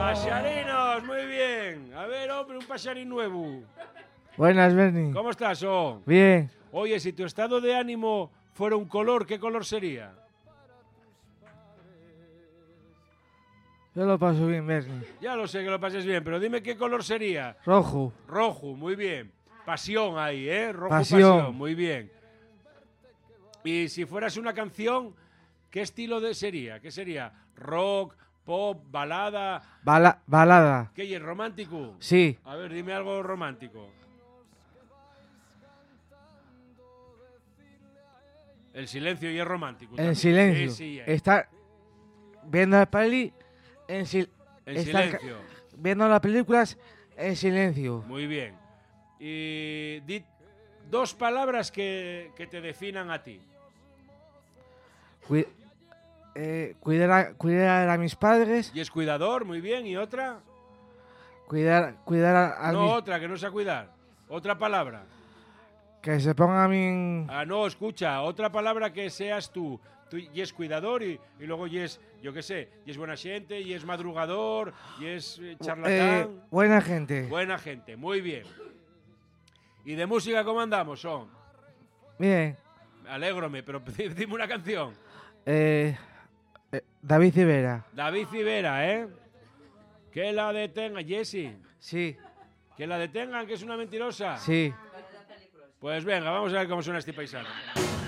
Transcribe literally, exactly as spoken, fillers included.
Paxarinos, muy bien. A ver, hombre, un paxarín nuevo. Buenas, Bernie. ¿Cómo estás, oh? Bien. Oye, si tu estado de ánimo fuera un color, ¿qué color sería? Yo lo paso bien, Bernie. Ya lo sé que lo pases bien, pero dime qué color sería. Rojo. Rojo, muy bien. Pasión ahí, ¿eh? Rojo, pasión. pasión, muy bien. Y si fueras una canción, ¿qué estilo de sería? ¿Qué sería? Rock, pop, balada. Bala balada. ¿Qué es romántico? Sí. A ver, dime algo romántico. El silencio y es romántico. En también. silencio. Sí, sí, Estar viendo la peli en, sil en estar silencio. Viendo las películas en silencio. Muy bien. Y di dos palabras que, que te definan a ti. Cui eh, cuidar, a, cuidar a mis padres. Y es cuidador, muy bien. ¿Y otra? Cuidar, cuidar a, a No, mis... otra, que no sea cuidar. Otra palabra. Que se ponga a mí... Ah, no, escucha, otra palabra que seas tú. Tú y es cuidador y, y luego y es, yo qué sé, y es buena gente, y es madrugador, y es eh, charlatán. Eh, buena gente. Buena gente, muy bien. ¿Y de música cómo andamos, son? Bien. Alégrome, pero dime una canción. Eh, eh, David Civera. David Civera, ¿eh? Que la detengan, Jessy. Sí. Que la detengan, que es una mentirosa. Sí. Pues venga, vamos a ver cómo suena este paisano.